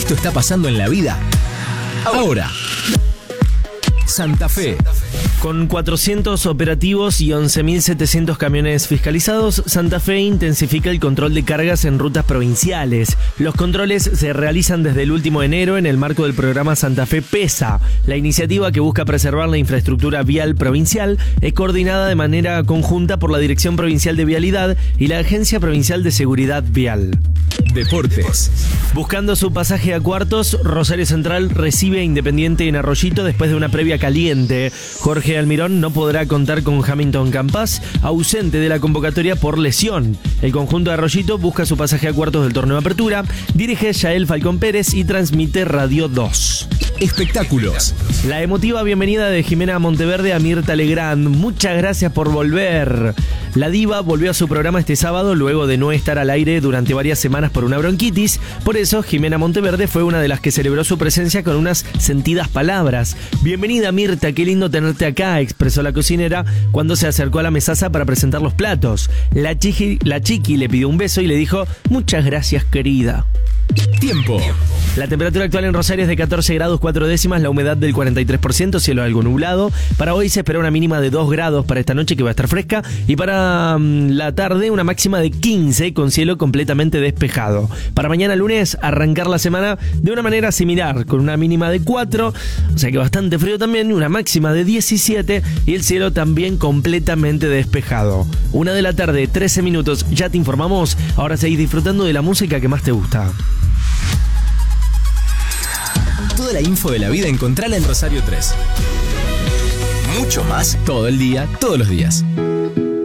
esto está pasando en la vida ahora. Santa Fe. Con 400 operativos y 11.700 camiones fiscalizados, Santa Fe intensifica el control de cargas en rutas provinciales. Los controles se realizan desde el último de enero en el marco del programa Santa Fe PESA. La iniciativa, que busca preservar la infraestructura vial provincial, es coordinada de manera conjunta por la Dirección Provincial de Vialidad y la Agencia Provincial de Seguridad Vial. Deportes. Buscando su pasaje a cuartos, Rosario Central recibe a Independiente en Arroyito después de una previa caliente. Jorge Almirón no podrá contar con Hamilton Campas, ausente de la convocatoria por lesión. El conjunto de Arroyito busca su pasaje a cuartos del torneo de apertura. Dirige Yael Falcón Pérez y transmite Radio 2. Espectáculos. La emotiva bienvenida de Jimena Monteverde a Mirta Legrand. Muchas gracias por volver. La diva volvió a su programa este sábado luego de no estar al aire durante varias semanas por una bronquitis. Por eso, Jimena Monteverde fue una de las que celebró su presencia con unas sentidas palabras. Bienvenida, Mirta, qué lindo tenerte acá, expresó la cocinera cuando se acercó a la mesaza para presentar los platos. La chiqui le pidió un beso y le dijo: muchas gracias, querida. Tiempo. La temperatura actual en Rosario es de 14 grados 4 décimas, la humedad del 43%, cielo algo nublado. Para hoy se espera una mínima de 2 grados para esta noche, que va a estar fresca, y para la tarde una máxima de 15 con cielo completamente despejado. Para mañana lunes arrancar la semana de una manera similar, con una mínima de 4, o sea que bastante frío también, una máxima de 17 y el cielo también completamente despejado. 1 de la tarde, 13 minutos, ya te informamos. Ahora seguís disfrutando de la música que más te gusta. Toda la info de la vida encontrala en Rosario 3. Mucho más todo el día, todos los días.